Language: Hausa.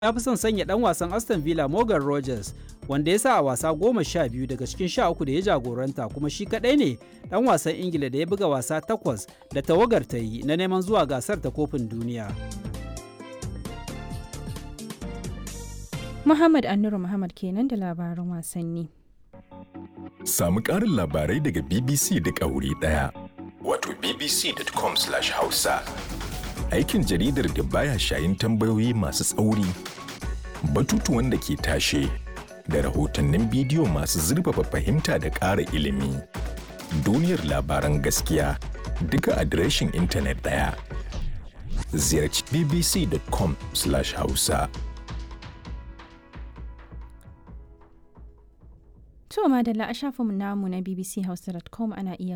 ya fi son sanya ɗan wasan Aston Villa Morgan Rogers, wanda ya sa a wasa 12 daga cikin 13 da ya jagoranta, kuma shi kaɗai ne ɗan wasan Ingila da ya buga wasa 8 da tawagar ta yi na neman zuwa gasar ta kofin duniya. Muhammad Annuru Muhammad kenan da labaran wasanni. Samu ƙarin labarai daga BBC duk a wuri ɗaya. Wato bbc.com/hausa. Aikin jaridar da baya shayin tambayoyi masu tsauri, batutuwan da ke tashe, da rahotannin bidiyo masu zurfafa fahimta da ƙara ilimi. Duniyar labaran gaskiya duka adireshin intanet ɗaya. Ziyarci bbc.com/hausa. To madalla a shafinmu namu na bbchausa.com ana iya